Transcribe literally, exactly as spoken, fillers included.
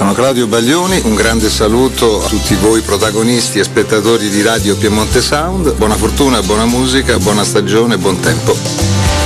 sono Claudio Baglioni, un grande saluto a tutti voi protagonisti e spettatori di Radio Piemonte Sound, buona fortuna, buona musica, buona stagione, buon tempo.